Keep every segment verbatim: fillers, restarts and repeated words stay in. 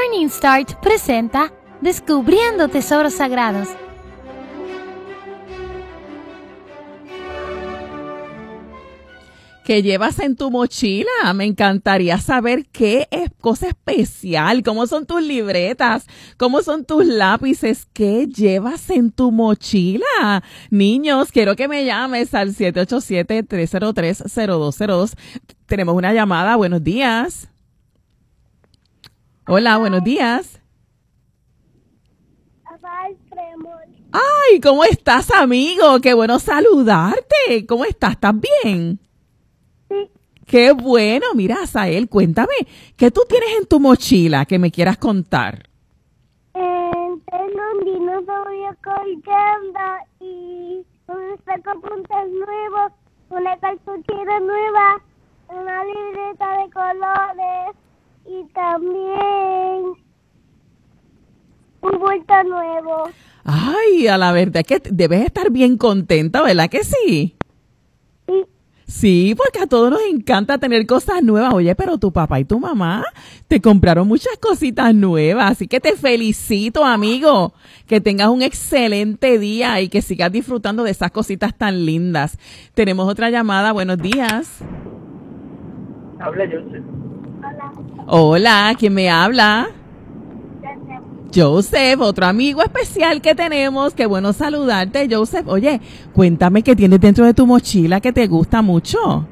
Morning Start presenta Descubriendo Tesoros Sagrados. ¿Qué llevas en tu mochila? Me encantaría saber qué es cosa especial, cómo son tus libretas, cómo son tus lápices, qué llevas en tu mochila. Niños, quiero que me llames al siete ocho siete, tres cero tres, cero dos cero dos. Tenemos una llamada. Buenos días. Hola, buenos días. Ay, ¿cómo estás, amigo? Qué bueno saludarte. ¿Cómo estás? ¿Estás bien? Qué bueno. Mira, Asael, cuéntame, ¿qué tú tienes en tu mochila que me quieras contar? Eh, tengo un dinosaurio colgando y un sacapuntas nuevo, una cartuchera nueva, una libreta de colores y también un bulto nuevo. Ay, a la verdad que debes estar bien contenta, ¿verdad que sí? Sí. Sí, porque a todos nos encanta tener cosas nuevas. Oye, pero tu papá y tu mamá te compraron muchas cositas nuevas, así que te felicito, amigo. Que tengas un excelente día y que sigas disfrutando de esas cositas tan lindas. Tenemos otra llamada. Buenos días. Habla Joseph. Hola. Hola, ¿quién me habla? Joseph, otro amigo especial que tenemos. Qué bueno saludarte, Joseph. Oye, cuéntame qué tienes dentro de tu mochila que te gusta mucho.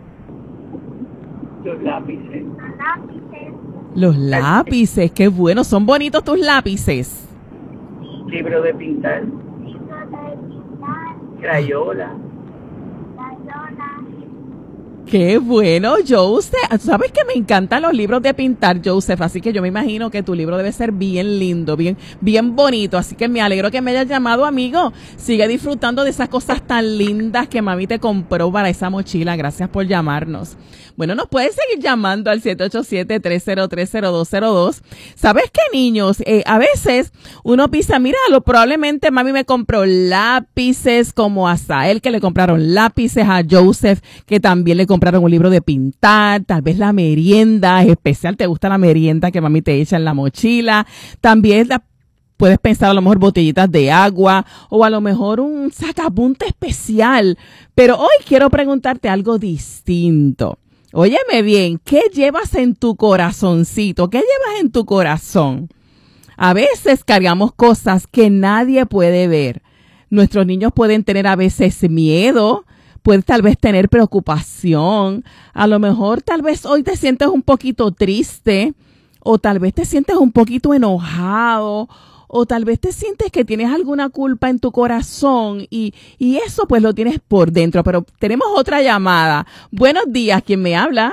Los lápices. Los lápices. Los lápices, qué bueno. Son bonitos tus lápices. Libro de pintar. Libro de pintar. Crayola. Crayola. Qué bueno, Joseph. Sabes que me encantan los libros de pintar, Joseph, así que yo me imagino que tu libro debe ser bien lindo, bien, bien bonito. Así que me alegro que me hayas llamado, amigo. Sigue disfrutando de esas cosas tan lindas que mami te compró para esa mochila. Gracias por llamarnos. Bueno, nos puedes seguir llamando al siete ocho siete, tres cero tres, cero dos cero dos. ¿Sabes qué, niños? Eh, a veces uno piensa, mira, lo, probablemente mami me compró lápices como a Sael, que le compraron lápices, a Joseph, que también le compraron un libro de pintar, tal vez la merienda es especial, te gusta la merienda que mami te echa en la mochila, también la puedes pensar a lo mejor botellitas de agua o a lo mejor un sacapunta especial, pero hoy quiero preguntarte algo distinto. Óyeme bien, ¿qué llevas en tu corazoncito? ¿Qué llevas en tu corazón? A veces cargamos cosas que nadie puede ver. Nuestros niños pueden tener a veces miedo, puedes tal vez tener preocupación, a lo mejor tal vez hoy te sientes un poquito triste o tal vez te sientes un poquito enojado o tal vez te sientes que tienes alguna culpa en tu corazón y, y eso pues lo tienes por dentro. Pero tenemos otra llamada. Buenos días, ¿quién me habla?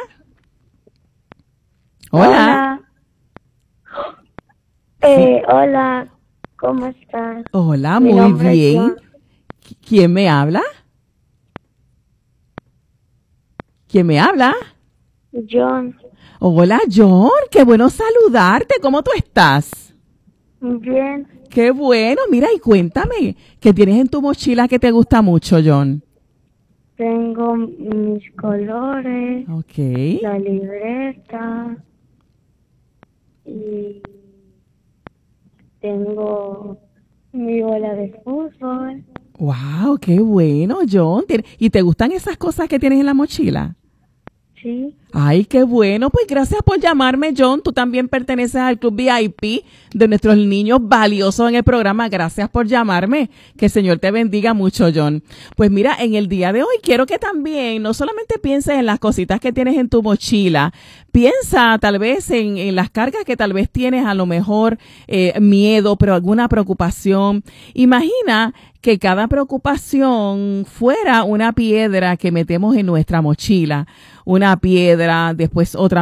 Hola. Hola. Eh, hola, ¿cómo estás? Hola, Mi muy nombre es bien. John. ¿Quién me habla? ¿Quién me habla? John. Hola, John. Qué bueno saludarte. ¿Cómo tú estás? Bien. Qué bueno. Mira, y cuéntame, ¿qué tienes en tu mochila que te gusta mucho, John? Tengo mis colores, Ok. la libreta y tengo mi bola de fútbol. Wow, qué bueno, John. ¿Y te gustan esas cosas que tienes en la mochila? Sí. Ay, qué bueno. Pues gracias por llamarme, John. Tú también perteneces al club V I P de nuestros niños valiosos en el programa. Gracias por llamarme. Que el Señor te bendiga mucho, John. Pues mira, en el día de hoy quiero que también no solamente pienses en las cositas que tienes en tu mochila. Piensa tal vez en, en las cargas que tal vez tienes, a lo mejor eh, miedo, pero alguna preocupación. Imagina que cada preocupación fuera una piedra que metemos en nuestra mochila. Una piedra, después otra